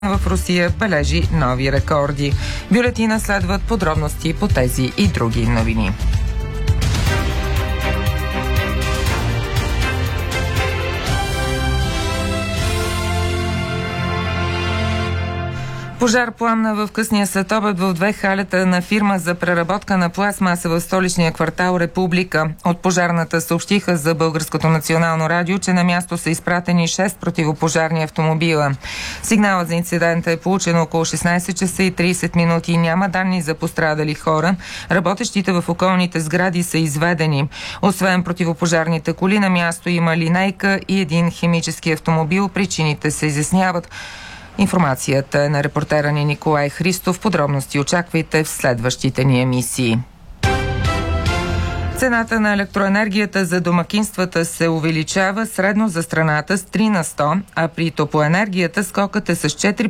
в Русия бележи нови рекорди. Бюлетина следват подробности по тези и други новини. Пожар пламна в късния следобед в две халета на фирма за преработка на пластмаса в столичния квартал Република. От пожарната съобщиха за Българското национално радио, че на място са изпратени 6 противопожарни автомобила. Сигналът за инцидента е получен около 16 часа и 30 минути. Няма данни за пострадали хора. Работещите в околните сгради са изведени. Освен противопожарните коли, на място има линейка и един химически автомобил. Причините се изясняват. Информацията е на репортера ни Николай Христов. Подробности очаквайте в следващите ни емисии. Цената на електроенергията за домакинствата се увеличава средно за страната с 3 на 100, а при топлоенергията скокът е с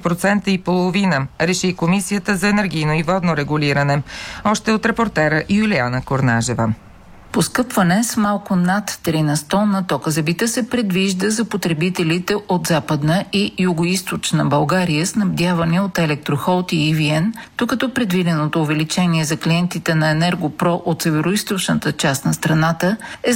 4,5%, реши Комисията за енергийно и водно регулиране. Още от репортера Юлиана Корнажева. Поскъпване с малко над 3 на 100 на тока за бита се предвижда за потребителите от Западна и Югоизточна България, снабдявани от Електрохолд и EVN, докато предвиденото увеличение за клиентите на Енергопро от североизточната част на страната е с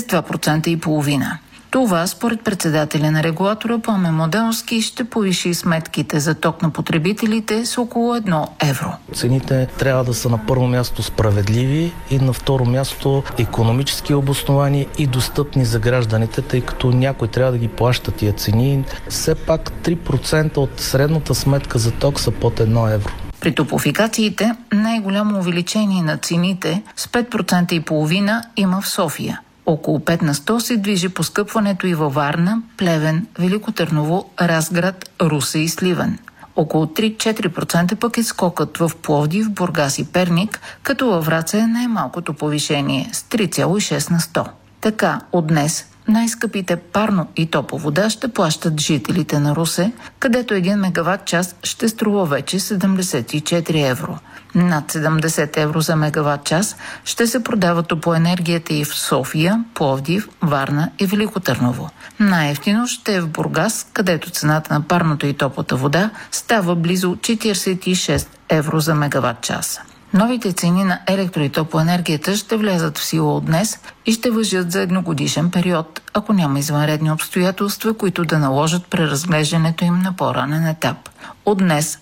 2,5%. Това, според председателя на регулатора Пламен Моделски, ще повиши сметките за ток на потребителите с около 1 евро. Цените трябва да са на първо място справедливи и на второ място икономически обосновани и достъпни за гражданите, тъй като някой трябва да ги плаща тия цени. Все пак 3% от средната сметка за ток са под 1 евро. При топлофикациите най-голямо увеличение на цените с 5,5% има в София. Около 5 на 100 се движи поскъпването и във Варна, Плевен, Велико Търново, Разград, Русе и Сливен. Около 3-4% пък е скокът в Пловдив, Бургас и Перник, като във Враца е най-малкото повишение с 3,6 на 100. Така, от днес най-скъпите парно и топла вода ще плащат жителите на Русе, където 1 мегаватт час ще струва вече 74 евро. Над 70 евро за мегаватт час ще се продава топлоенергията и в София, Пловдив, Варна и Велико Търново. Най-евтино ще е в Бургас, където цената на парното и топлата вода става близо 46 евро за мегаватт час. Новите цени на електро- и топлоенергията ще влязат в сила от днес и ще важат за едногодишен период, ако няма извънредни обстоятелства, които да наложат преразглеждането им на по-ранен етап. От днес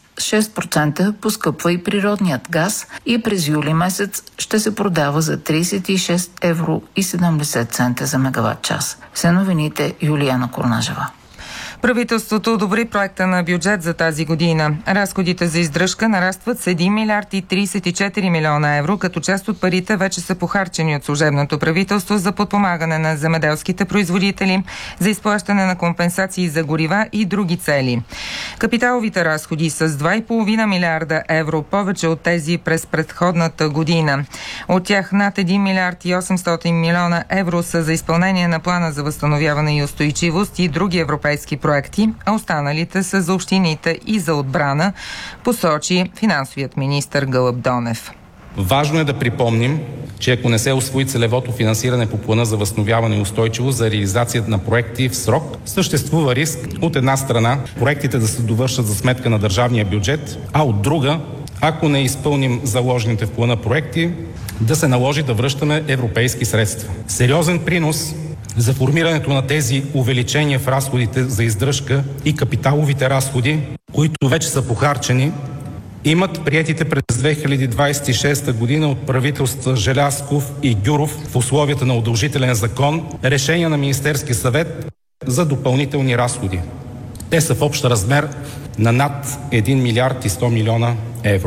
6% поскъпва и природният газ и през юли месец ще се продава за 36 евро и 70 цента за мегаватт час. Все новините, Юлиана Корнажева. Правителството одобри проекта на бюджет за тази година. Разходите за издръжка нарастват с 1 милиард и 34 милиона евро, като част от парите вече са похарчени от служебното правителство за подпомагане на земеделските производители, за изплащане на компенсации за горива и други цели. Капиталовите разходи с 2,5 милиарда евро повече от тези през предходната година. От тях над 1 милиард и 800 милиона евро са за изпълнение на плана за възстановяване и устойчивост и други европейски проекти, а останалите са за общините и за отбрана, посочи финансовият министър Гълъб Донев. Важно е да припомним, че ако не се усвои целевото финансиране по плана за възстановяване и устойчивост за реализацията на проекти в срок, съществува риск от една страна проектите да се довършат за сметка на държавния бюджет, а от друга, ако не изпълним заложените в плана проекти, да се наложи да връщаме европейски средства. Сериозен принос за формирането на тези увеличения в разходите за издръжка и капиталовите разходи, които вече са похарчени, имат приетите през 2026 година от правителства Желязков и Гюров в условията на удължителен закон решения на Министерския съвет за допълнителни разходи. Те са в общ размер на над 1 милиард и 100 милиона евро.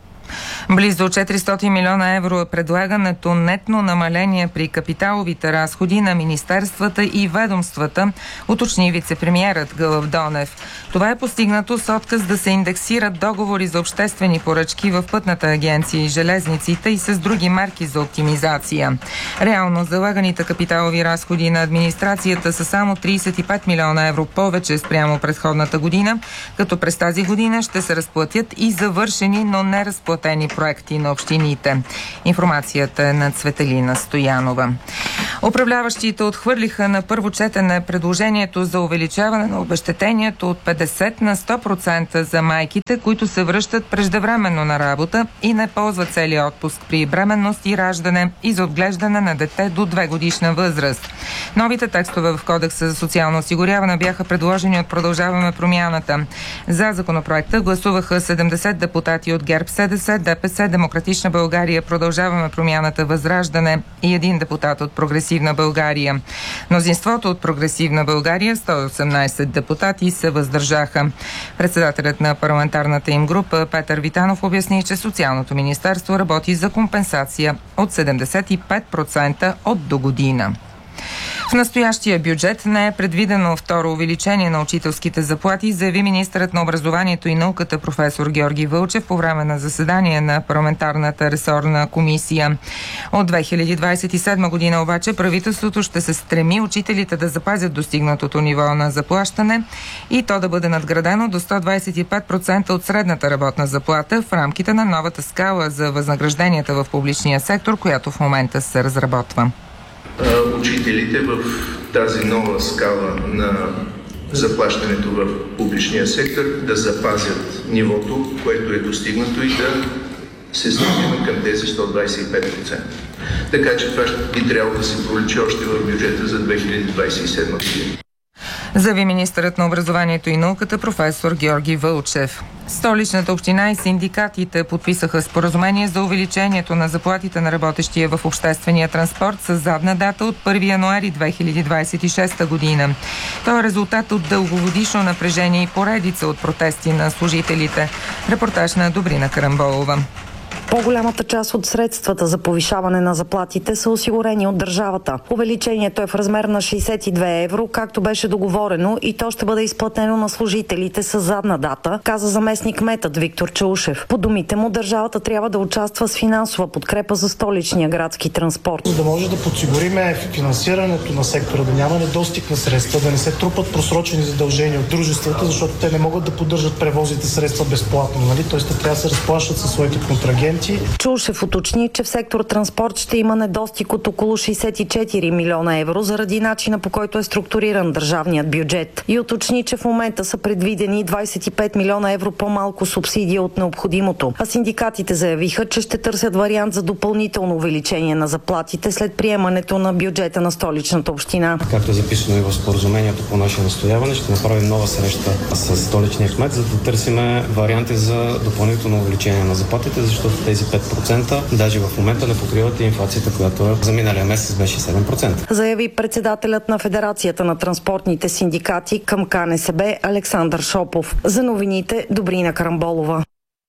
Близо 400 милиона евро е предлагането нетно намаление при капиталовите разходи на министерствата и ведомствата, уточни вицепремиерът Гълъб Донев. Това е постигнато с отказ да се индексират договори за обществени поръчки в Пътната агенция и железниците и с други мерки за оптимизация. Реално залаганите капиталови разходи на администрацията са само 35 милиона евро повече спрямо предходната година, като през тази година ще се разплатят и завършени, но неразплатени законопроекти на общините. Информацията е на Цветелина Стоянова. Управляващите отхвърлиха на първо четене предложението за увеличаване на обезщетението от 50 на 100% за майките, които се връщат преждевременно на работа и не ползват целия отпуск при бременност и раждане и за отглеждане на дете до 2-годишна възраст. Новите текстове в Кодекса за социално осигуряване бяха предложени от Продължаваме промяната. За законопроекта гласуваха 70 депутати от ГЕРБ-СДС, ДПС, Демократична България, Продължаваме промяната, Възраждане и един депутат от Прогресивна България. Мнозинството от Прогресивна България, 118 депутати, се въздържаха. Председателят на парламентарната им група Петър Витанов обясни, че Социалното министерство работи за компенсация от 75% от до година. В настоящия бюджет не е предвидено второ увеличение на учителските заплати, заяви министърът на образованието и науката професор Георги Вълчев по време на заседание на парламентарната ресорна комисия. От 2027 година обаче правителството ще се стреми учителите да запазят достигнатото ниво на заплащане и то да бъде надградено до 125% от средната работна заплата в рамките на новата скала за възнагражденията в публичния сектор, която в момента се разработва. Учителите в тази нова скала на заплащането в публичния сектор да запазят нивото, което е достигнато и да се стигнем към тези 125%. Така че това би трябвало да се проличи още в бюджета за 2027 година. Заяви министърът на образованието и науката професор Георги Вълчев. Столичната община и синдикатите подписаха споразумение за увеличението на заплатите на работещия в обществения транспорт с задна дата от 1 януари 2026 година. Това е резултат от дългогодишно напрежение и поредица от протести на служителите. Репортаж на Добрина Карамболова. По-голямата част от средствата за повишаване на заплатите са осигурени от държавата. Увеличението е в размер на 62 евро, както беше договорено, и то ще бъде изплатено на служителите с задна дата, каза заместник кметът Виктор Чаушев. По думите му, държавата трябва да участва с финансова подкрепа за столичния градски транспорт. За да може да подсигурим финансирането на сектора, да няма недостиг на средства, да не се трупат просрочени задължения от дружествата, защото те не могат да поддържат превозните средства безплатно, нали? Тоест те трябва да се разплащат със своите контрагенти. Чаушев уточни, че в сектор транспорт ще има недостиг от около 64 милиона евро заради начина, по който е структуриран държавният бюджет. И уточни, че в момента са предвидени 25 милиона евро по-малко субсидия от необходимото. А синдикатите заявиха, че ще търсят вариант за допълнително увеличение на заплатите след приемането на бюджета на столичната община. Както е записано и в споразумението по наше настояване, ще направим нова среща с столичния кмет, за да търсим варианти за допълнително увеличение на заплатите, защото тези 5% даже в момента не покриват и инфлацията, която за миналия месец беше 7%. Заяви председателят на Федерацията на транспортните синдикати към КНСБ Александър Шопов. За новините Добрина Карамболова.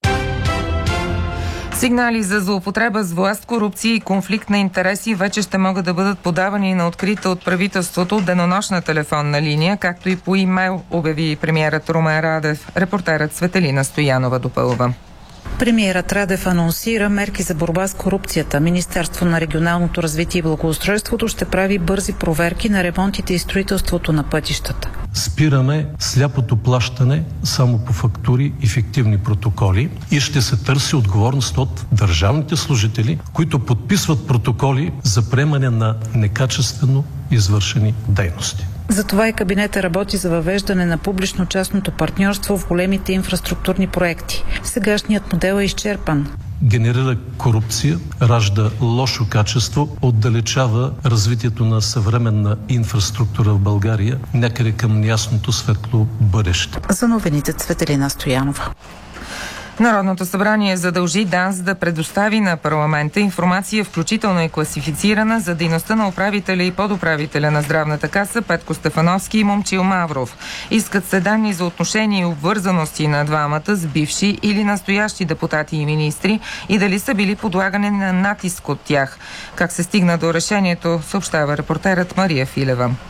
Сигнали за злоупотреба с власт, корупция и конфликт на интереси вече ще могат да бъдат подавани на открита от правителството денонощна телефонна линия, както и по имейл, обяви премиерът Румен Радев. Репортерът Цветелина Стоянова допълва. Премиерът Радев анонсира мерки за борба с корупцията. Министерство на регионалното развитие и благоустройството ще прави бързи проверки на ремонтите и строителството на пътищата. Спираме сляпото плащане само по фактури и фиктивни протоколи и ще се търси отговорност от държавните служители, които подписват протоколи за приемане на некачествено извършени дейности. Затова и кабинета работи за въвеждане на публично-частното партньорство в големите инфраструктурни проекти. Сегашният модел е изчерпан. Генерира корупция, ражда лошо качество, отдалечава развитието на съвременна инфраструктура в България някъде към неясното светло бъдеще. За новините Цветелина Стоянова. Народното събрание задължи ДАНС да предостави на парламента информация, включително и класифицирана, за дейността на управителя и подуправителя на Здравната каса Петко Стефановски и Момчил Мавров. Искат се данни за отношения и обвързаности на двамата с бивши или настоящи депутати и министри и дали са били подлагани на натиск от тях. Как се стигна до решението, съобщава репортерът Мария Филева.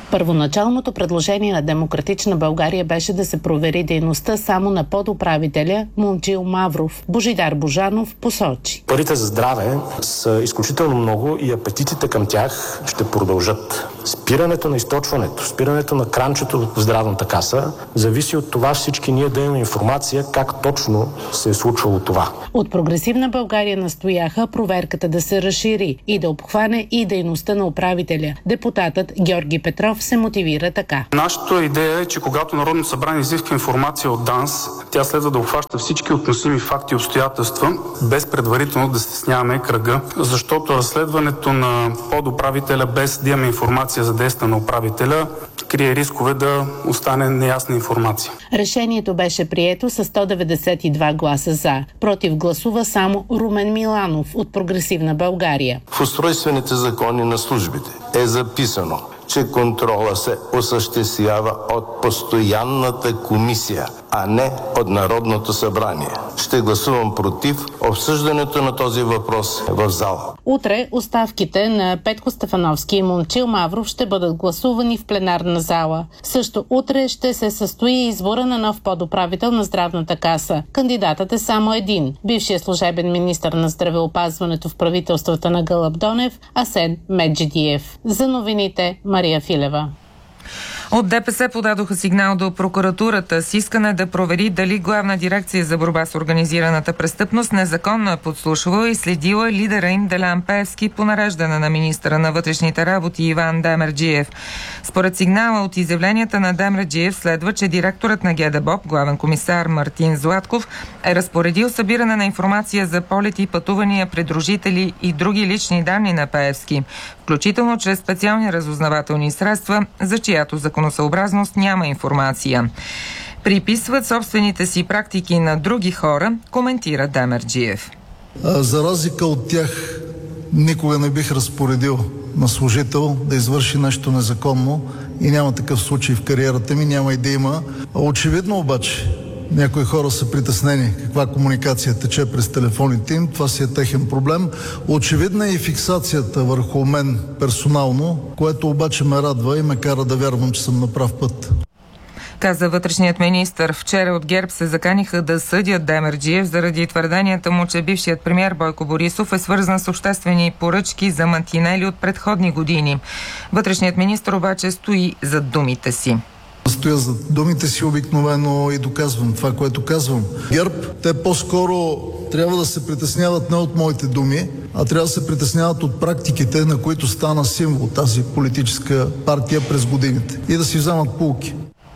Първоначалното предложение на Демократична България беше да се провери дейността само на подуправителя Момчил Мавров. Божидар Божанов посочи. Парите за здраве са изключително много и апетитите към тях ще продължат. Спирането на източването, спирането на кранчето в здравната каса зависи от това всички ние да имаме информация как точно се е случвало това. От Прогресивна България настояха проверката да се разшири и да обхване и дейността на управителя. Депутатът Георги Петров се мотивира така. Нашата идея е, че когато Народното събрание изиска информация от ДАНС, тя следва да обхваща всички относими факти и обстоятелства, без предварително да стесняваме кръга, защото разследването на подуправителя без да имаме информация за действия на управителя крие рискове да остане неясна информация. Решението беше прието с 192 гласа за. Против гласува само Румен Миланов от Прогресивна България. В устройствените закони на службите е записано, че контрола се осъществява от постоянната комисия, а не от Народното събрание. Ще гласувам против обсъждането на този въпрос в зала. Утре оставките на Петко Стефановски и Момчил Мавров ще бъдат гласувани в пленарна зала. Също утре ще се състои избора на нов подуправител на здравната каса. Кандидатът е само един – бившият служебен министър на здравеопазването в правителствата на Гълъб Донев Асен Меджидиев. За новините Мария Филева. От ДПС подадоха сигнал до прокуратурата с искане да провери дали Главна дирекция за борба с организираната престъпност незаконно е подслушвала и следила лидера им Делян Пеевски по нареждане на министъра на вътрешните работи Иван Демерджиев. Според сигнала от изявленията на Демерджиев следва, че директорът на ГДБОП, главен комисар Мартин Златков, е разпоредил събиране на информация за полети, пътувания, придружители и други лични данни на Пеевски, включително чрез специални разузнавателни средства, за чиято законосъобразност няма информация. Приписват собствените си практики на други хора, коментира Демерджиев. За разлика от тях, никога не бих разпоредил на служител да извърши нещо незаконно и няма такъв случай в кариерата ми, няма и да има. Очевидно обаче, някои хора са притеснени каква комуникация тече през телефоните им, това си е техен проблем. Очевидна е и фиксацията върху мен персонално, което обаче ме радва и ме кара да вярвам, че съм на прав път. Каза вътрешният министър. Вчера от ГЕРБ се заканиха да съдят Демерджиев заради твърденията му, че бившият премиер Бойко Борисов е свързан с обществени поръчки за мантинели от предходни години. Вътрешният министър обаче стои зад думите си. Стоя за думите си обикновено и доказвам това, което казвам. ГЕРБ, те по-скоро трябва да се притесняват не от моите думи, а трябва да се притесняват от практиките, на които стана символ тази политическа партия през годините и да си вземат поуки.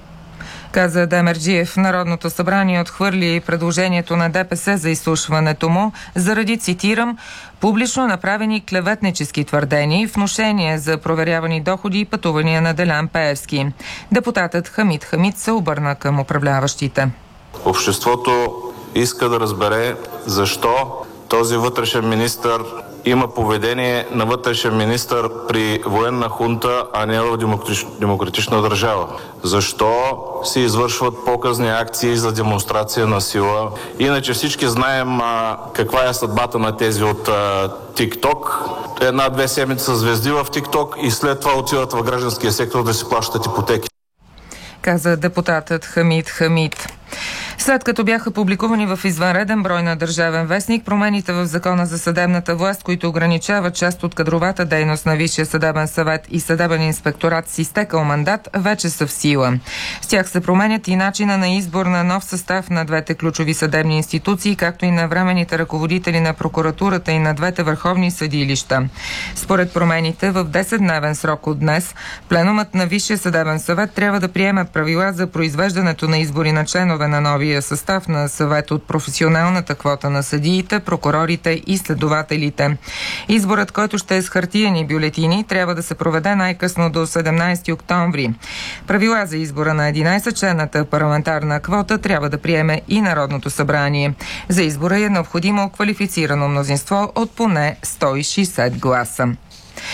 Каза Демерджиев. Народното събрание отхвърли предложението на ДПС за изслушването му заради, цитирам, публично направени клеветнически твърдения и внушение за проверявани доходи и пътувания на Делян Пеевски. Депутатът Хамид Хамид се обърна към управляващите. Обществото иска да разбере защо този вътрешен министър има поведение на вътрешен министър при военна хунта, а не в демократична държава. Защо се извършват показни акции за демонстрация на сила? Иначе всички знаем каква е съдбата на тези от ТикТок. Една-две седмици са звезди в ТикТок и след това отиват в гражданския сектор да си плащат ипотеки. Каза депутатът Хамид Хамид. След като бяха публикувани в извънреден брой на Държавен вестник, промените в Закона за съдебната власт, които ограничават част от кадровата дейност на Висшия съдебен съвет и съдебен инспекторат с изтекал мандат, вече са в сила. С тях се променят и начина на избор на нов състав на двете ключови съдебни институции, както и на временните ръководители на прокуратурата и на двете върховни съдилища. Според промените, в 10-дневен срок от днес, пленумът на Висшия съдебен съвет трябва да приеме правила за произвеждането на избори на членове на новия състав на съвет от професионалната квота на съдиите, прокурорите и следователите. Изборът, който ще е с хартиени бюлетини, трябва да се проведе най-късно до 17 октомври. Правила за избора на 11-членната парламентарна квота трябва да приеме и Народното събрание. За избора е необходимо квалифицирано мнозинство от поне 160 гласа.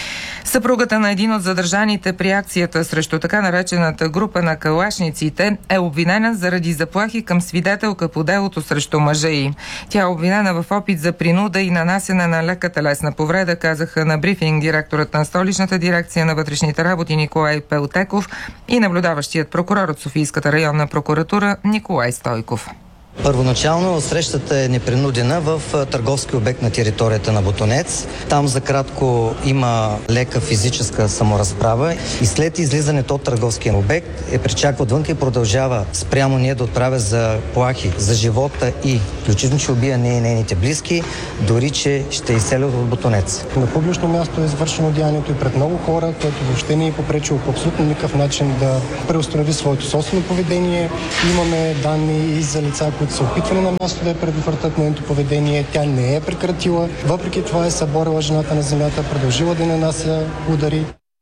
Съпругата на един от задържаните при акцията срещу така наречената група на калашниците е обвинена заради заплахи към свидетелка по делото срещу мъжа й. Тя е обвинена в опит за принуда и нанасяне на лека телесна повреда, казаха на брифинг директорът на столичната дирекция на вътрешните работи Николай Пелтеков и наблюдаващият прокурор от Софийската районна прокуратура Николай Стойков. Първоначално срещата е непринудена в търговски обект на територията на Ботунец. Там за кратко има лека физическа саморазправа и след излизането от търговския обект е причаква отвънка и продължава спрямо ние да отправя за плахи за живота и включително, че убия нея и нейните близки, дори че ще изселя от Ботунец. На публично място е извършено деянието и пред много хора, което въобще не е попречило по абсолютно никакъв начин да преустанови своето собствено поведение. Имаме данни и за лица, които са опитвали на място да предотвратят нейното поведение. Тя не е прекратила. Въпреки това е съборила жената на земята, продължила да нанася удари.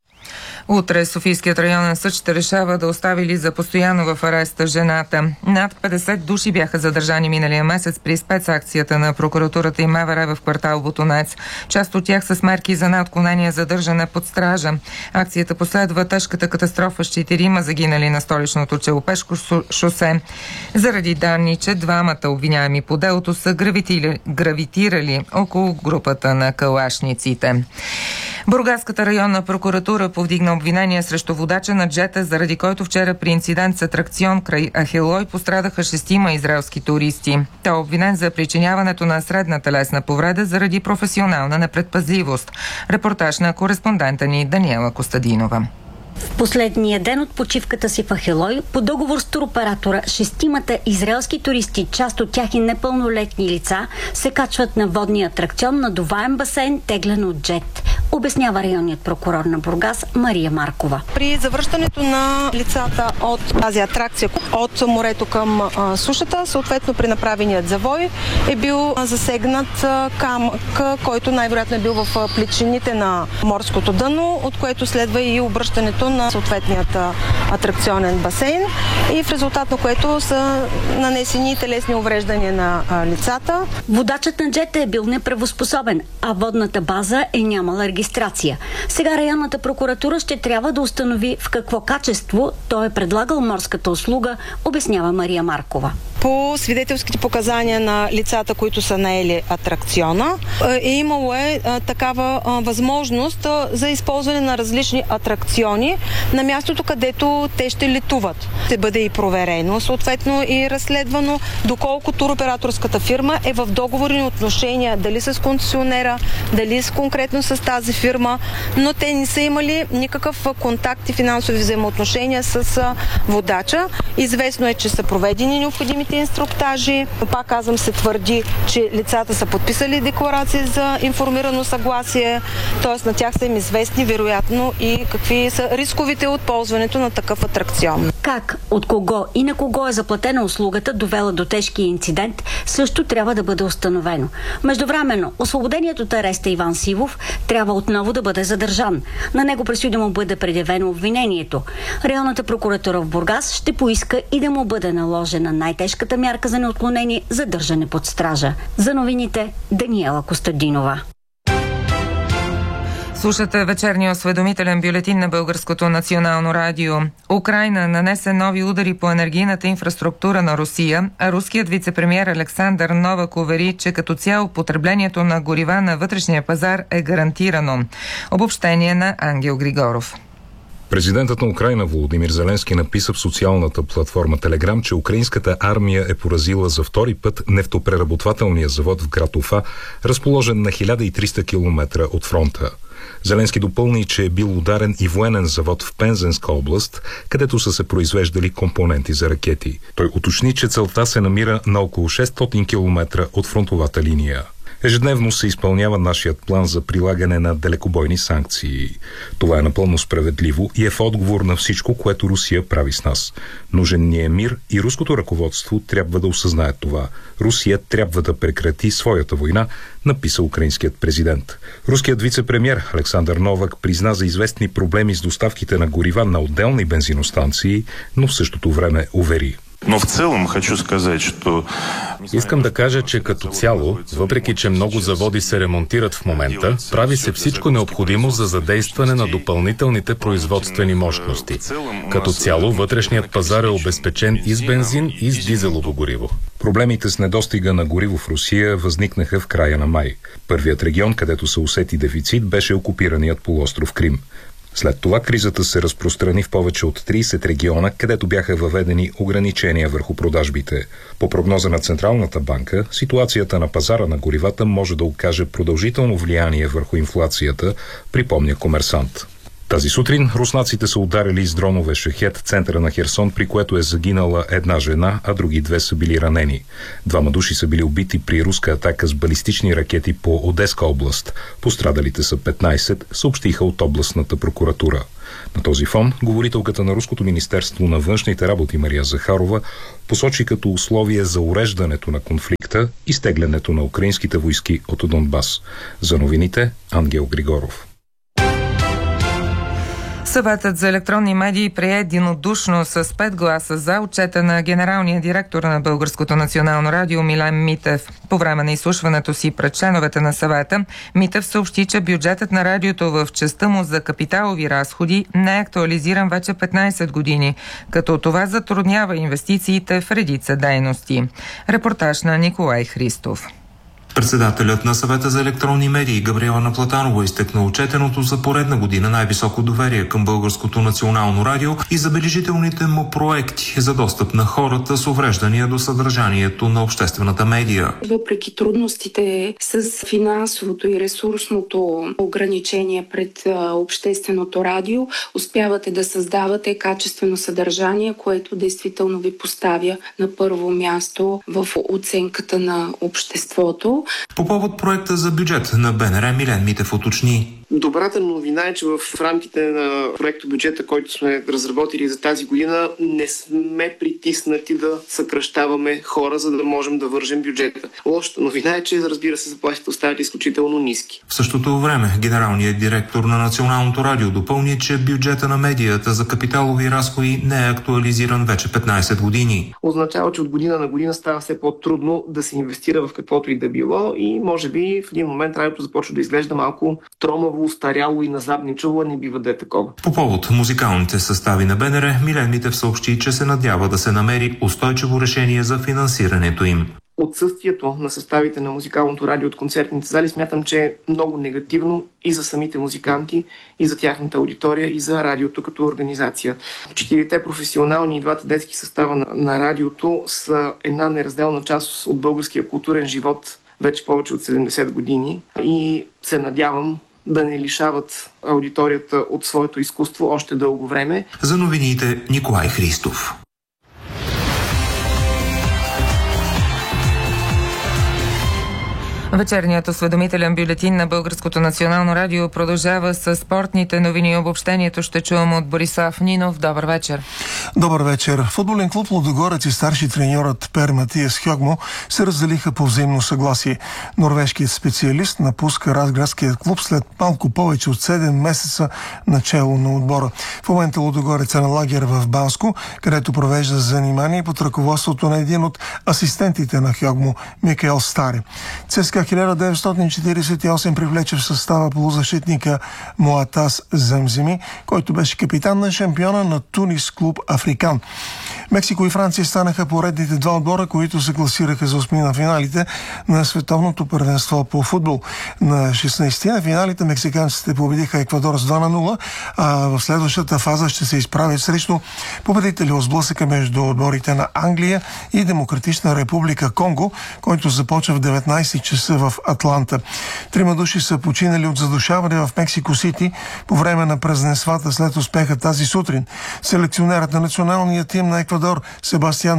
Утре Софийският районен съд ще решава да остави ли за постоянно в ареста жената. Над 50 души бяха задържани миналия месец при спецакцията на прокуратурата и МВР в квартал Ботунец. Част от тях с мерки за неотклонение задържане под стража. Акцията последва тежката катастрофа с 4 загинали на столичното Челопешко шосе. Заради данни, че двамата обвиняеми по делото са гравитирали около групата на калашниците. Бургаската районна прокуратура повдигна обвинение срещу водача на джета, заради който вчера при инцидент с атракцион край Ахелой пострадаха 6 израелски туристи. Той е обвинен за причиняването на средна телесна повреда заради професионална непредпазливост. Репортаж на кореспондента ни Даниела Костадинова. В последния ден от почивката си в Ахелой, по договор с туроператора, 6 израелски туристи, част от тях и непълнолетни лица, се качват на водния атракцион на надуваем басейн, теглен от джет. Обяснява районният прокурор на Бургас Мария Маркова. При завръщането на лицата от тази атракция от морето към сушата, съответно при направеният завой, е бил засегнат камък, който най-вероятно е бил в плечините на морското дъно, от което следва и обръщането на съответният атракционен басейн, и в резултат на което са нанесени телесни увреждания на лицата. Водачът на джета е бил неправоспособен, а водната база е нямала регистрация. Сега районната прокуратура ще трябва да установи в какво качество той е предлагал морската услуга, обяснява Мария Маркова. По свидетелските показания на лицата, които са наели атракциона, имало такава възможност за използване на различни атракциони на мястото, където те ще летуват. Ще бъде и проверено, съответно и разследвано доколко туроператорската фирма е в договорни отношения, дали с концесионера, дали конкретно с тази фирма, но те не са имали никакъв контакт и финансови взаимоотношения с водача. Известно е, че са проведени необходимите инструктажи. Пак казвам, се твърди, че лицата са подписали декларации за информирано съгласие, т.е. на тях са им известни вероятно и какви са рисковите от ползването на такъв атракцион. Как, от кого и на кого е заплатена услугата, довела до тежкия инцидент, също трябва да бъде установено. Междувременно, освободеният от ареста Иван Сивов трябва отново да бъде задържан. На него предстои да му бъде предявено обвинението. Районната прокуратура в Бургас ще поиска и да му бъде наложена най-тежката мярка за неотклонение – задържане под стража. За новините Даниела Костадинова. Слушате вечерния осведомителен бюлетин на Българското национално радио. Украйна нанесе нови удари по енергийната инфраструктура на Русия, а руският вицепремиер Александър Новак увери, че като цяло потреблението на горива на вътрешния пазар е гарантирано. Обобщение на Ангел Григоров. Президентът на Украйна Володимир Зеленски написа в социалната платформа Телеграм, че украинската армия е поразила за втори път нефтопреработвателния завод в град Уфа, разположен на 1300 км от фронта. Зеленски допълни, че е бил ударен и военен завод в Пензенска област, където са се произвеждали компоненти за ракети. Той уточни, че целта се намира на около 600 км от фронтовата линия. Ежедневно се изпълнява нашият план за прилагане на далекобойни санкции. Това е напълно справедливо и е в отговор на всичко, което Русия прави с нас. Нужен ни е мир и руското ръководство трябва да осъзнае това. Русия трябва да прекрати своята война, написа украинският президент. Руският вицепремиер Александър Новак призна за известни проблеми с доставките на горива на отделни бензиностанции, но в същото време увери: Но в целом хочу сказать, что... Искам да кажа, че като цяло, въпреки че много заводи се ремонтират в момента, прави се всичко необходимо за задействане на допълнителните производствени мощности. Като цяло, вътрешният пазар е обезпечен и с бензин, и с дизелово гориво. Проблемите с недостига на гориво в Русия възникнаха в края на май. Първият регион, където се усети дефицит, беше окупираният полуостров Крим. След това кризата се разпространи в повече от 30 региона, където бяха въведени ограничения върху продажбите. По прогноза на Централната банка, ситуацията на пазара на горивата може да окаже продължително влияние върху инфлацията, припомня Комерсант. Тази сутрин руснаците са ударили с дронове шахет центъра на Херсон, при което е загинала една жена, а други две са били ранени. 2 души са били убити при руска атака с балистични ракети по Одеска област. Пострадалите са 15, съобщиха от областната прокуратура. На този фон, говорителката на Руското министерство на външните работи Мария Захарова посочи като условие за уреждането на конфликта изтеглянето на украинските войски от Донбас. За новините Ангел Григоров. Съветът за електронни медии прие единодушно с 5 гласа за отчета на генералния директор на Българското национално радио Милен Митев. По време на изслушването си пред членовете на съвета, Митев съобщи, че бюджетът на радиото в частта му за капиталови разходи не е актуализиран вече 15 години, като това затруднява инвестициите в редица дейности. Репортаж на Николай Христов. Председателят на Съвета за електронни медии Габриела Наплатанова изтъкна отчетеното за поредна година най-високо доверие към Българското национално радио и забележителните му проекти за достъп на хората с увреждания до съдържанието на обществената медия. Въпреки трудностите с финансовото и ресурсното ограничение пред общественото радио, успявате да създавате качествено съдържание, което действително ви поставя на първо място в оценката на обществото. По повод проекта за бюджет на БНР Милен Митев уточни. Добрата новина е, че в рамките на проекто бюджета, който сме разработили за тази година, не сме притиснати да съкращаваме хора, за да можем да вържем бюджета. Лошата новина е, че разбира се заплатите остават изключително ниски. В същото време генералният директор на Националното радио допълни, че бюджета на медията за капиталови разходи не е актуализиран вече 15 години. Означава, че от година на година става все по-трудно да се инвестира в каквото и да било и може би в един момент радиото започва да изглежда малко тромаво, устаряло и назадничаво, не бива да е такова. По повод музикалните състави на БНР, Милен Митев съобщи, че се надява да се намери устойчиво решение за финансирането им. Отсъствието на съставите на музикалното радио от концертните зали смятам, че е много негативно и за самите музиканти, и за тяхната аудитория, и за радиото като организация. 4 професионални и 2 детски състава на радиото са една неразделна част от българския културен живот вече повече от 70 години и се надявам да не лишават аудиторията от своето изкуство още дълго време. За новините Николай Христов. Вечерният осведомителен бюлетин на Българското национално радио продължава с спортните новини и обобщението. Ще чувам от Борислав Нинов. Добър вечер. Добър вечер. Футболен клуб Лудогорец и старши треньорът Пер Матиас Хьогмо се разделиха по взаимно съгласие. Норвежкият специалист напуска Разградският клуб след малко повече от 7 месеца начало на отбора. В момента Лудогорец е на лагер в Банско, където провежда занимание под ръководството на един от асистентите на Хьогмо, Микаел Старе. ЦСКА 1948 привлече в състава полузащитника Моатас Замземи, който беше капитан на шампиона на Тунис клуб Африкан. Мексико и Франция станаха поредните 2 отбора, които се класираха за 8 на финалите на световното първенство по футбол. На 16 на финалите мексиканците победиха Еквадор с 2-0, а в следващата фаза ще се изправят срещу победители от сблъсъка между отборите на Англия и Демократична република Конго, който започва в 19 часа в Атланта. 3 души са починали от задушаване в Мексико Сити по време на празненствата след успеха тази сутрин. Селекционерът на националния тим на Еквадор Себастиан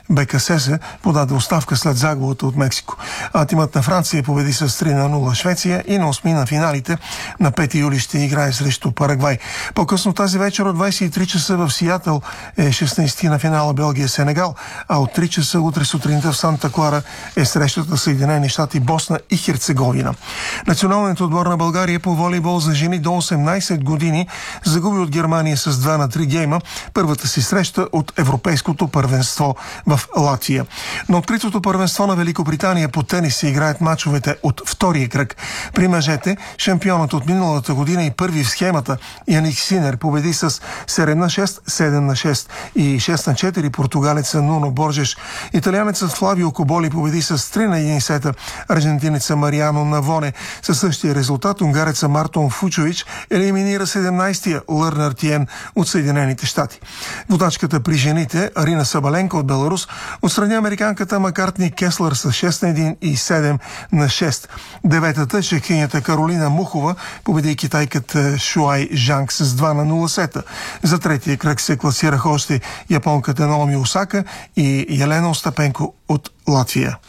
БКСС подаде оставка след загубата от Мексико. А тимът на Франция победи с 3-0 Швеция и на осми на финалите на 5 юли ще играе срещу Парагвай. По-късно тази вечер от 23 часа в Сиатъл е 16 на финала Белгия-Сенегал, а от 3 часа утре сутринта в Санта Клара е срещата Съединени щати Босна и Херцеговина. Националният отбор на България по волейбол за жени до 18 години загуби от Германия с 2-3 гейма първата си среща от Европейското първенство в Латвия. На откритото първенство на Великобритания по тенис се играят мачовете от втория кръг. При мъжете шампионът от миналата година и първи в схемата Яник Синер победи с 7-6, 7-6 и 6-4 португалеца Нуно Боржеш. Италианецът Флавио Коболи победи с 3-1 сета аржентинеца Мариано Навоне. Със същия резултат унгареца Мартон Фучович елиминира 17-я Лърнар Тиен от Съединените щати. Водачката при жените Арина Сабаленко от Беларус отстрани американката Маккартни Кеслер с 6-1 и 7-6. Деветата чехинята Каролина Мухова победи китайката Шуай Жанг с 2-0 сета. За третия кръг се класираха още японката Наоми Осака и Елена Остапенко от Латвия.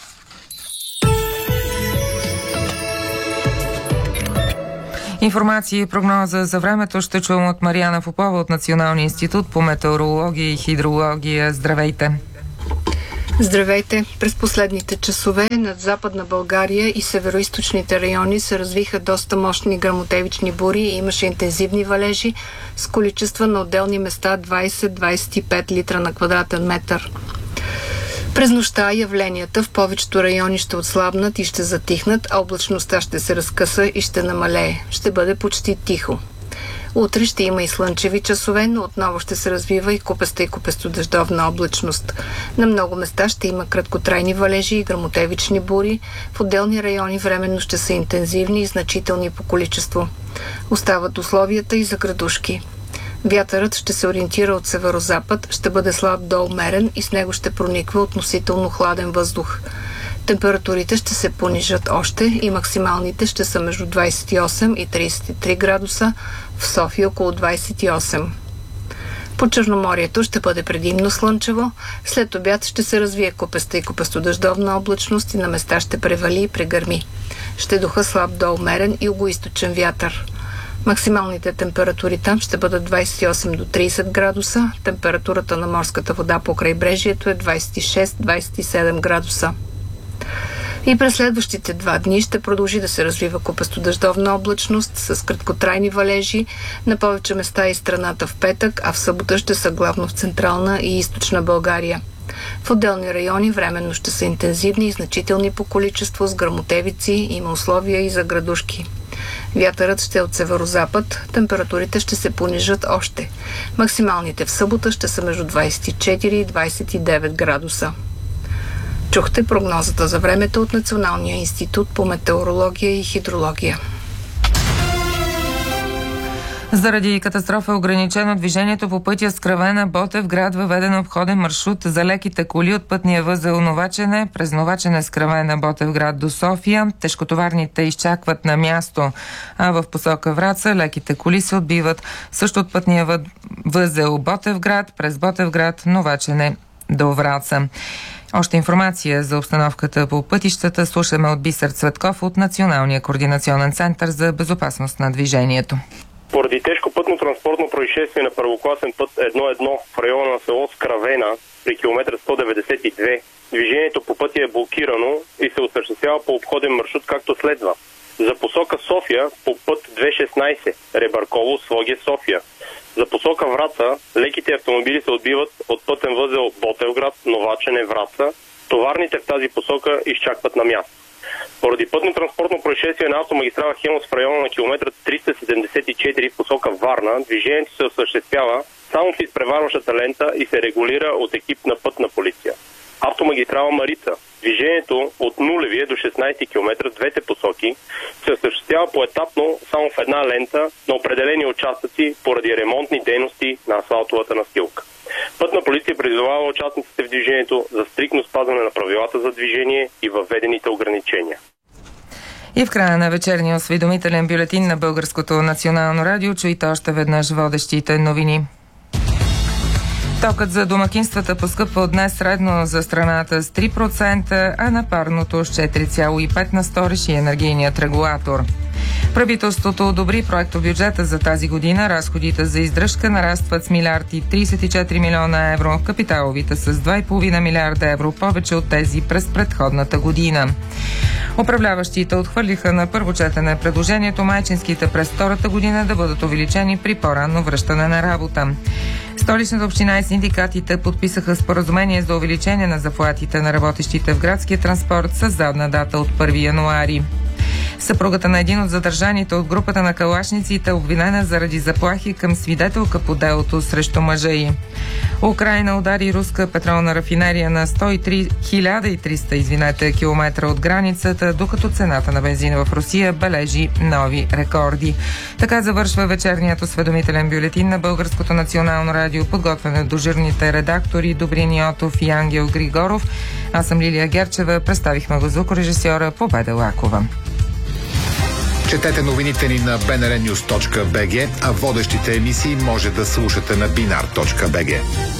Информация и прогноза за времето ще чуем от Мариана Попова от Националния институт по метеорология и хидрология. Здравейте! Здравейте! През последните часове над Западна България и североизточните райони се развиха доста мощни гръмотевични бури и имаше интензивни валежи с количества на отделни места 20-25 литра на квадратен метър. През нощта явленията в повечето райони ще отслабнат и ще затихнат, а облачността ще се разкъса и ще намалее. Ще бъде почти тихо. Утре ще има и слънчеви часове, но отново ще се развива и купеста и купестодъждовна облачност. На много места ще има краткотрайни валежи и гръмотевични бури. В отделни райони временно ще са интензивни и значителни по количество. Остават условията и за градушки. Вятърът ще се ориентира от северозапад, ще бъде слаб до умерен и с него ще прониква относително хладен въздух. Температурите ще се понижат още и максималните ще са между 28 и 33 градуса, в София около 28. По Черноморието ще бъде предимно слънчево, след обяд ще се развие купеста и купестодъждовна облачност и на места ще превали и прегърми. Ще духа слаб до умерен и югоизточен вятър. Максималните температури там ще бъдат 28 до 30 градуса, температурата на морската вода по крайбрежието е 26-27 градуса. И през следващите 2 дни ще продължи да се развива купестодъждовна облачност с краткотрайни валежи на повече места и страната в петък, а в събота ще са главно в централна и източна България. В отделни райони временно ще са интензивни и значителни по количество с гръмотевици, има условия и за градушки. Вятърът ще е от северозапад, температурите ще се понижат още. Максималните в събота ще са между 24 и 29 градуса. Чухте прогнозата за времето от Националния институт по метеорология и хидрология. Заради катастрофа е ограничено движението по пътя Скравена-Ботевград, въведен обходен маршрут за леките коли от пътния възел Новачене през Новачене Скравена-Ботевград до София. Тежкотоварните изчакват на място, а в посока Враца леките коли се отбиват също от пътния възел Ботевград през Ботевград, Новачене до Враца. Още информация за обстановката по пътищата слушаме от Бисер Цветков от Националния координационен център за безопасност на движението. Поради тежко пътно-транспортно происшествие на първокласен път 1-1 в района на село Скравена при километър 192, движението по пътя е блокирано и се осъществява по обходен маршрут както следва. За посока София по път 216 Ребърково, Своге, София. За посока Враца леките автомобили се отбиват от пътен възел Ботевград, Новачене, Враца. Товарните в тази посока изчакват на място. Поради пътно-транспортно происшествие на автомагистрала Хемус в района на километър 374 в посока Варна, движението се осъществява само в изпреварващата лента и се регулира от екип на пътна полиция. Автомагистрала Марица. Движението от 0 до 16 км в двете посоки се осъществява поетапно само в една лента на определени участъци поради ремонтни дейности на асфалтовата настилка. Пътна полиция призовава участниците в движението за стриктно спазване на правилата за движение и въведените ограничения. И в края на вечерния осведомителен бюлетин на Българското национално радио чуйте още веднъж водещите новини. Токът за домакинствата поскъпва от днес средно за страната с 3%, а на парното с 4,5 на 100, реши енергийният регулатор. Правителството одобри проектобюджета за тази година. Разходите за издръжка нарастват с 1,34 милиона евро, капиталовите с 2,5 милиарда евро, повече от тези през предходната година. Управляващите отхвърлиха на първо четене предложението майчинските през втората година да бъдат увеличени при по-ранно връщане на работа. Столичната община и синдикатите подписаха споразумение за увеличение на заплатите на работещите в градския транспорт с задна дата от 1 януари. Съпругата на един от задържаните от групата на калашниците е обвинена заради заплахи към свидетелка по делото срещу мъжа й. Украйна удари руска петролна рафинерия на 1300 километра от границата, докато цената на бензина в Русия бележи нови рекорди. Така завършва вечерният осведомителен бюлетин на Българското национално радио, подготвен от дежурните редактори Добрин Йотов и Ангел Григоров. Аз съм Лилия Герчева, представихме го звукорежисьора Победа Лакова. Четете новините ни на bnrnews.bg, а водещите емисии може да слушате на binar.bg.